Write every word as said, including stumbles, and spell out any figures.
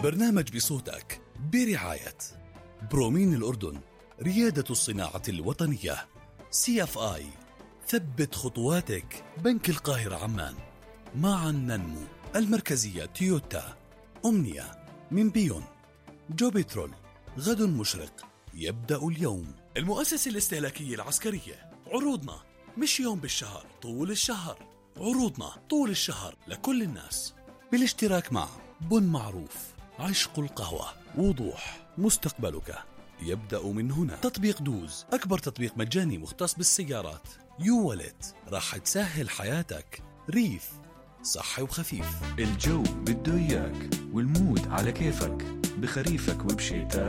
البرنامج بصوتك برعاية برومين الأردن، ريادة الصناعة الوطنية. سي اف آي، ثبت خطواتك. بنك القاهرة عمان، معا ننمو. المركزية تويوتا. أمنية من بيون. جوبيترول، غد مشرق يبدأ اليوم. المؤسسة الاستهلاكية العسكرية، عروضنا مش يوم بالشهر، طول الشهر. عروضنا طول الشهر لكل الناس، بالاشتراك مع بن معروف، عشق القهوة، وضوح. مستقبلك يبدأ من هنا. تطبيق دوز، أكبر تطبيق مجاني مختص بالسيارات. يو والت، راح تسهل حياتك. ريف، صحي وخفيف. الجو بده إياك والمود على كيفك، بخريفك وبشتاء